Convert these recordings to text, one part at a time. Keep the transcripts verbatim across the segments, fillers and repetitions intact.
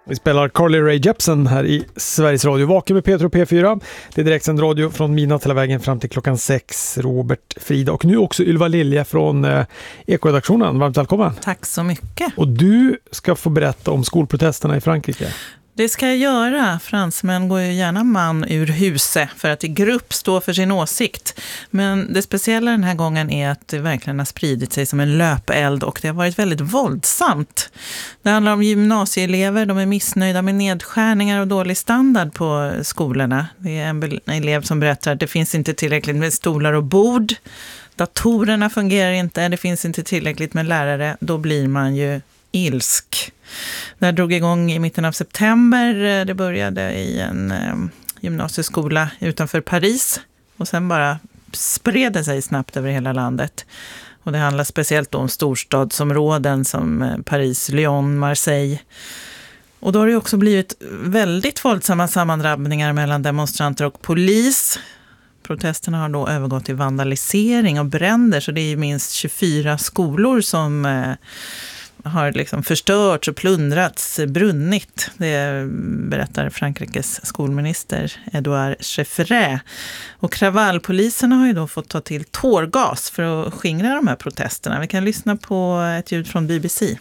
Vi spelar Carly Rae Jepsen här i Sveriges Radio. Vaken med Peter och P fyra. Det är direktsänd radio från midnatt hela vägen fram till klockan sex. Robert, Frida och nu också Ylva Lilja från eh, Ekoredaktionen. Varmt välkommen. Tack så mycket. Och du ska få berätta om skolprotesterna i Frankrike. Det ska jag göra. Fransmän går ju gärna man ur huset för att i grupp stå för sin åsikt. Men det speciella den här gången är att det verkligen har spridit sig som en löpeld och det har varit väldigt våldsamt. Det handlar om gymnasieelever, de är missnöjda med nedskärningar och dålig standard på skolorna. Det är en elev som berättar att det finns inte tillräckligt med stolar och bord. Datorerna fungerar inte, det finns inte tillräckligt med lärare. Då blir man ju ilsk. Det här drog igång i mitten av september. Det började i en eh, gymnasieskola utanför Paris. Och sen bara spred det sig snabbt över hela landet. Och det handlar speciellt om storstadsområden som Paris, Lyon, Marseille. Och då har det också blivit väldigt våldsamma sammandrabbningar mellan demonstranter och polis. Protesterna har då övergått till vandalisering och bränder. Så det är minst tjugofyra skolor som eh, har liksom förstörts och plundrats, brunnit. Det berättar Frankrikes skolminister Edouard Chefferet. Och kravallpoliserna har ju då fått ta till tårgas för att skingra de här protesterna. Vi kan lyssna på ett ljud från B B C.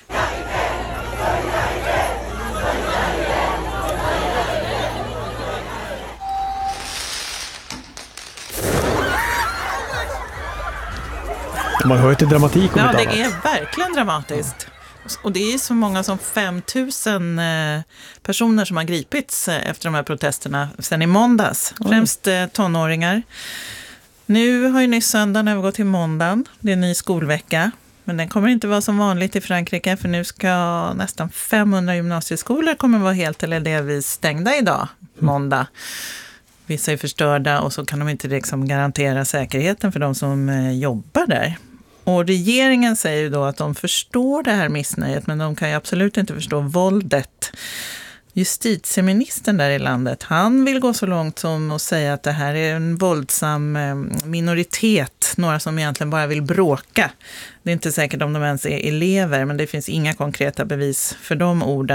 Man hör till dramatik om Ja, det är verkligen dramatiskt. Och det är så många som fem tusen personer som har gripits efter de här protesterna sedan i måndags. Oj. Främst tonåringar. Nu har ju nyss söndagen övergått till måndagen. Det är en ny skolvecka. Men den kommer inte vara som vanligt i Frankrike. För nu ska nästan femhundra gymnasieskolor kommer vara helt eller delvis stängda idag, måndag. Vissa är förstörda och så kan de inte liksom garantera säkerheten för de som jobbar där. Och regeringen säger ju då att de förstår det här missnöjet men de kan ju absolut inte förstå våldet. Justitieministern där i landet, han vill gå så långt som att säga att det här är en våldsam minoritet. Några som egentligen bara vill bråka. Det är inte säkert om de ens är elever men det finns inga konkreta bevis för de orden.